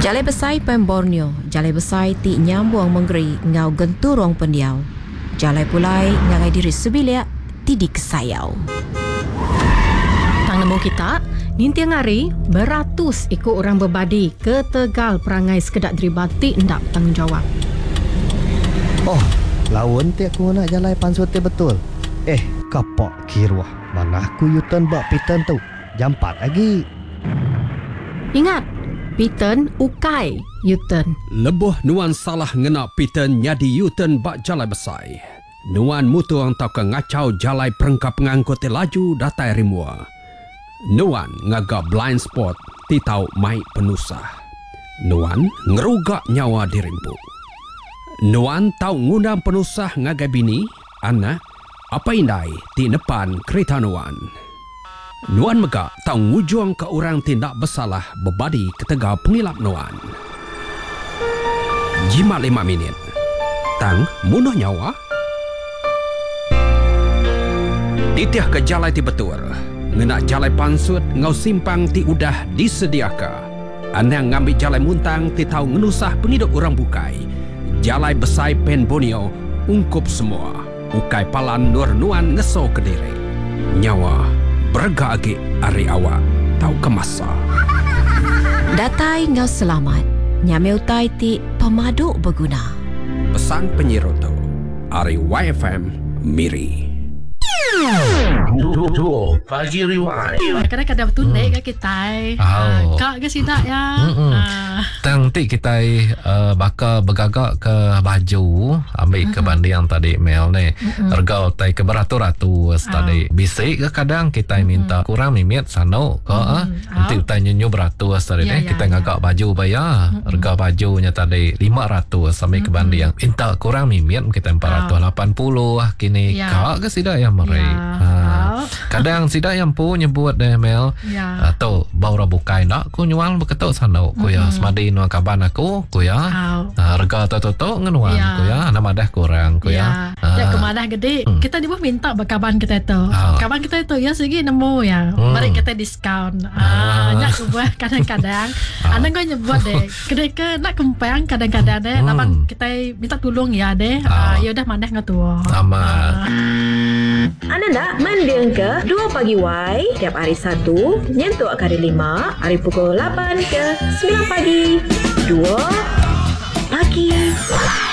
Jalai besai pen Borneo, jalai besai ti nyambung menggeri ngau genturong pendiau. Jalai pulai ngagai diri sebilia ti di kesayau. Tang nemu kita, nintiang hari beratus ikut orang berbadi ke Tegal perangai sekedak deribati ndak bertanggungjawab. Oh, lawan ti aku nak jalai pansut ti betul. Kapak kiruah. Mana aku yutan bak pitan tu. Jam 4 lagi. Ingat, Piten ukai Yuten. Lebuh nuan salah ngena Piten nyadi Yuten bak jalai besai. Nuan mutuang tau ke ngacau jalai perengkap pengangkut laju datai rimua. Nuan ngagak blind spot ti tau mai penusah. Nuan ngerugak nyawa dirimpu. Nuan tau ngundang penusah ngagai bini, anak, apa indai ti nepan kereta Nuan. Nuan megak tau ngujuang ke orang tindak bersalah berbadi ke Tegal pengilap Nuan. Jimat 5 minit. Tang munuh nyawa. Titiah ke jalai ti betul. Ngenak jalai pansut ngau simpang ti udah disediaka. Anang ngambil jalai muntang ti tau ngenusah penghidup orang bukai. Jalai besai pen Borneo ungkup semua. Ukai palan nur Nuan ngeso ke diri. Nyawa berga agi hari awak tau kemasa. Datai ngau selamat. Nyameu tai ti pemaduk berguna. Pesan penyiroto Ari YFM Miri. Duo pagi riwai. Kadang-kadang tunai ke kita. Kak ke sidak ya. Nanti kita bakal bergagak ke baju, ambil ke bandi yang tadi Mel ni. Harga tai ke beratus-ratus tadi. Bisik ke kadang kita minta kurang mimit sano ke nanti utai nyenyu beratus tadi ni. Kita ngagak baju bayar. Harga bajunya tadi 500 sampai ke bandi yang minta kurang mimit kita 480 kini. Kak ke sidak yang mereka. Kadang sidak yang pu nyebut deh Mel. Tu baru bukai nak ku nyual berketuk sana ku ya semadi nuang kaban aku ku ya. Harga tu ngenuan ku ya. Nama dah kurang ku ya. Ya kemadah gede. Kita ni pun minta berkaban kita tu. Kaban kita tu ya segi nemu ya. Mari kita diskaun. Nyak ku buat kadang-kadang. Anak kau nyebut deh. Kedai ke nak kempang kadang-kadang deh. Labang kita minta tolong ya deh. Ya udah mandah ngatua. Sama. Anda nak mendiang ke 2 pagi Y tiap hari 1 nyentuh hari 5 hari pukul 8 ke 9 pagi 2 pagi.